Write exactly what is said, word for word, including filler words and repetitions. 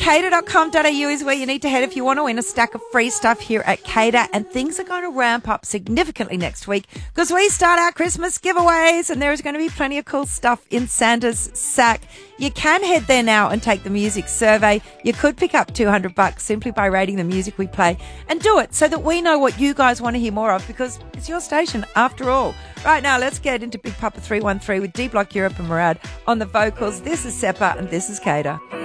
cater dot com dot a u is where you need to head if you want to win a stack of free stuff here at Cater. And things are going to ramp up significantly next week because we start our Christmas giveaways and there is going to be plenty of cool stuff in Santa's sack. You can head there now and take the music survey. You could pick up two hundred bucks simply by rating the music we play, and do it so that we know what you guys want to hear more of, because it's your station after all. Right now, let's get into Big Papa three one three with D Block Europe and Murad on the vocals. This is Seppa and this is Cater.